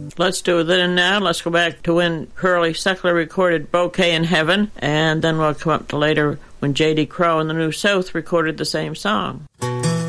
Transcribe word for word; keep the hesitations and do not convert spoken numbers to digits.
let's do it then now. Let's go back to when Curly Seckler recorded Bouquet in Heaven, and then we'll come up to later when J D. Crowe and the New South recorded the same song.